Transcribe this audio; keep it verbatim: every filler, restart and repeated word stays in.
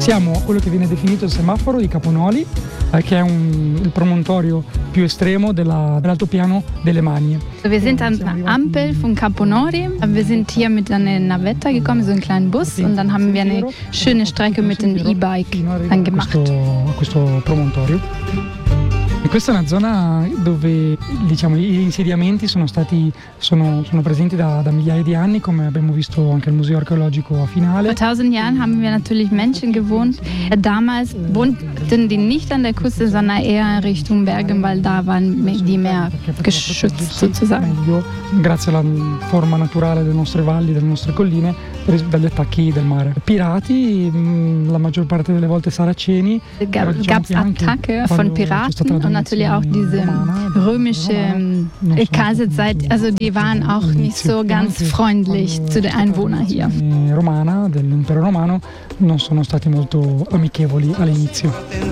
Siamo a quello che viene definito il semaforo di Caponoli, eh, che è un, il promontorio più estremo della, dell'altopiano delle Magne. Wir sind an der Ampel von Caponori. Wir sind hier mit einer Navetta gekommen, so einen kleinen Bus, und dann haben wir eine schöne Strecke mit dem E-Bike dann gemacht. A questo, a questo promontorio. E questa è una zona dove, diciamo, gli insediamenti sono stati sono, sono presenti da, da migliaia di anni, come abbiamo visto anche al Museo Archeologico a Finale. Vor tausend Jahren haben wir natürlich Menschen gewohnt. Damals wohnten die nicht an der Küste, sondern eher Richtung Bergen, weil da waren die mehr geschützt sozusagen. Meglio, grazie alla forma naturale delle nostre valli, delle nostre colline, dagli attacchi del mare. Pirati, la maggior parte delle volte saraceni. Gab es Attacke von Piraten und natürlich auch diese römische Kaiserzeit, also die waren auch nicht so ganz freundlich zu den Einwohnern hier. Romana, dell'impero romano, non sono stati molto amichevoli all'inizio.